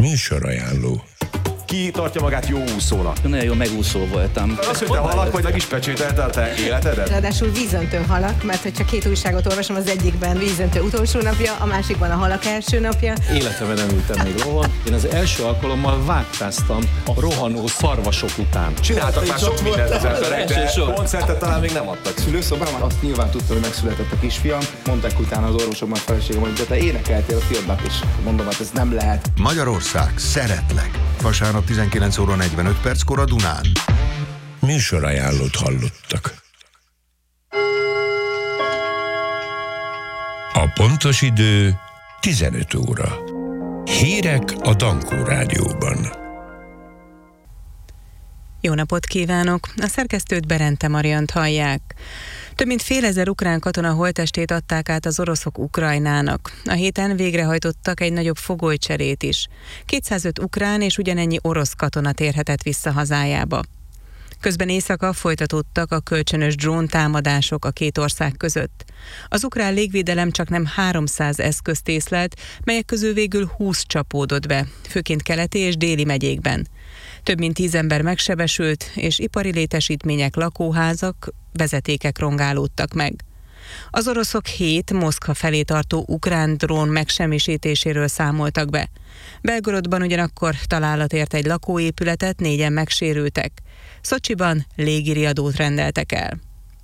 Műsorajánló. Ki tartja magát jó úszónak? Nagyon jó megúszó voltam. Azt, hogy te halak vagy, meg is pecsételte a te életedet? Ráadásul vízöntő halak, mert hogyha két újságot olvasom, az egyikben vízöntő utolsó napja, a másikban a halak első napja. Életemben nem ültem még lovon. Én az első alkalommal vágtáztam a rohanó szarvasok után. Csináltak már sok mindent az emberek, de koncertet talán még nem adtak. Szülőszobában azt nyilván tudta, hogy megszületett a kisfiam. Mondták utána az orvosok, meg feleségem, hogy de te énekeltél a fiadnak, és mondom, hát ez nem lehet. Magyarország, szeretlek. Vasárnap 19 óra 45 perckor a Dunán. Műsorajánlót hallottak. A pontos idő 15 óra. Hírek a Dankó Rádióban. Jó napot kívánok! A szerkesztőt Berente Mariant hallják. Több mint fél ezer ukrán katona holttestét adták át az oroszok Ukrajnának. A héten végrehajtottak egy nagyobb fogolycserét is. 205 ukrán és ugyanennyi orosz katona térhetett vissza hazájába. Közben éjszaka folytatódtak a kölcsönös dróntámadások a két ország között. Az ukrán légvédelem csaknem 300 eszközt észlelt, melyek közül végül 20 csapódott be, főként keleti és déli megyékben. Több mint 10 ember megsebesült, és ipari létesítmények, lakóházak, vezetékek rongálódtak meg. Az oroszok 7 Moszkva felé tartó ukrán drón megsemmisítéséről számoltak be. Belgorodban ugyanakkor találat ért egy lakóépületet, 4-en megsérültek. Szocsiban légiriadót rendeltek el.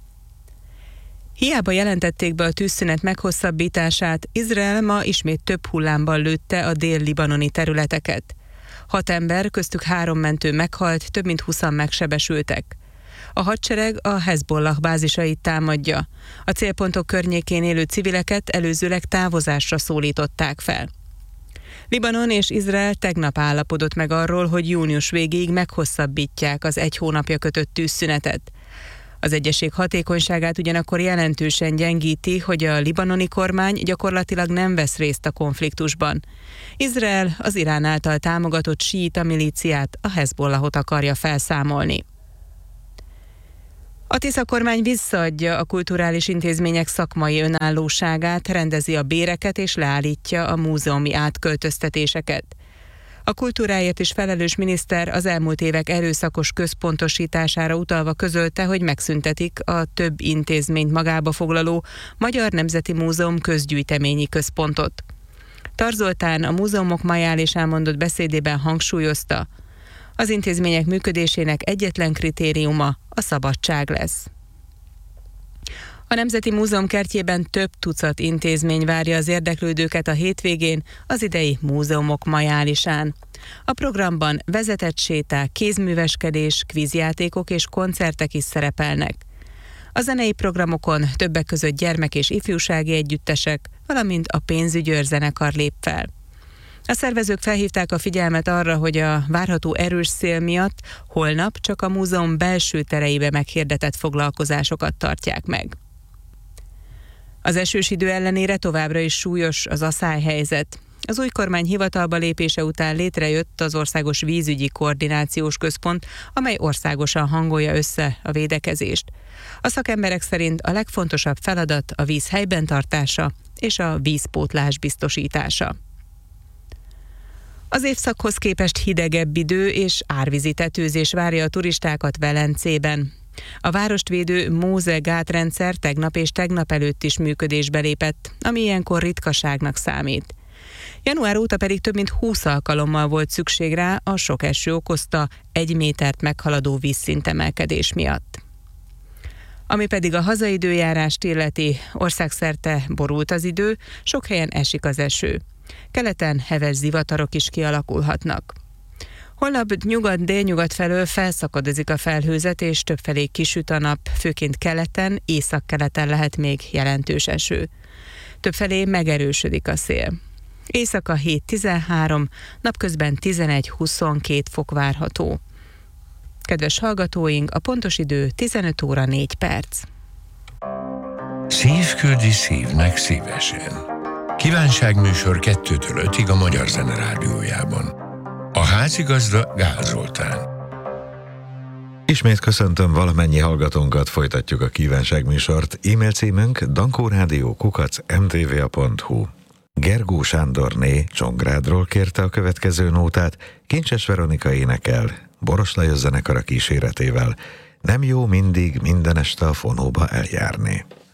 Hiába jelentették be a tűzszünet meghosszabbítását, Izrael ma ismét több hullámban lőtte a dél-libanoni területeket. 6 ember, köztük 3 mentő meghalt, több mint 20-an megsebesültek. A hadsereg a Hezbollah bázisait támadja. A célpontok környékén élő civileket előzőleg távozásra szólították fel. Libanon és Izrael tegnap állapodott meg arról, hogy június végéig meghosszabbítják az 1 hónapja kötött tűzszünetet. Az egyezség hatékonyságát ugyanakkor jelentősen gyengíti, hogy a libanoni kormány gyakorlatilag nem vesz részt a konfliktusban. Izrael az Irán által támogatott síita milíciát, a Hezbollahot akarja felszámolni. A Tisza kormány visszaadja a kulturális intézmények szakmai önállóságát, rendezi a béreket és leállítja a múzeumi átköltöztetéseket. A kultúráért is felelős miniszter az elmúlt évek erőszakos központosítására utalva közölte, hogy megszüntetik a több intézményt magába foglaló Magyar Nemzeti Múzeum közgyűjteményi központot. Tar Zoltán a múzeumok majálés elmondott beszédében hangsúlyozta, az intézmények működésének egyetlen kritériuma a szabadság lesz. A Nemzeti Múzeum kertjében több tucat intézmény várja az érdeklődőket a hétvégén az idei múzeumok majálisán. A programban vezetett séták, kézműveskedés, kvízjátékok és koncertek is szerepelnek. A zenei programokon többek között gyermek- és ifjúsági együttesek, valamint a Pénzügyőr zenekar lép fel. A szervezők felhívták a figyelmet arra, hogy a várható erős szél miatt holnap csak a múzeum belső tereibe meghirdetett foglalkozásokat tartják meg. Az esős idő ellenére továbbra is súlyos az aszályhelyzet. Az új kormány hivatalba lépése után létrejött az Országos Vízügyi Koordinációs Központ, amely országosan hangolja össze a védekezést. A szakemberek szerint a legfontosabb feladat a víz helyben tartása és a vízpótlás biztosítása. Az évszakhoz képest hidegebb idő és árvízi tetőzés várja a turistákat Velencében. A várost védő Móze-gátrendszer tegnap és tegnap előtt is működésbe lépett, ami ilyenkor ritkaságnak számít. Január óta pedig több mint 20 alkalommal volt szükség rá a sok eső okozta 1 métert meghaladó vízszintemelkedés miatt. Ami pedig a hazai időjárást illeti, országszerte borult az idő, sok helyen esik az eső. Keleten heves zivatarok is kialakulhatnak. Holnap nyugat-délnyugat felől felszakadozik a felhőzet, és többfelé kisüt a nap, főként keleten, északkeleten lehet még jelentős eső. Többfelé megerősödik a szél. Éjszaka 7-13, napközben 11-22 fok várható. Kedves hallgatóink, a pontos idő 15 óra 4 perc. Szív küldi szívnek szívesen. Kívánságműsor 2-től 5-ig a Magyar Zene Rádiójában. A házigazda Gál Zoltán. Ismét köszöntöm valamennyi hallgatónkat, folytatjuk a kívánságműsort. E-mail címünk dankórádió@mtva.hu. Gergó Sándorné Csongrádról kérte a következő nótát, Kincses Veronika énekel, Boros Lajos zenekara kíséretével. Nem jó mindig minden este a fonóba eljárni.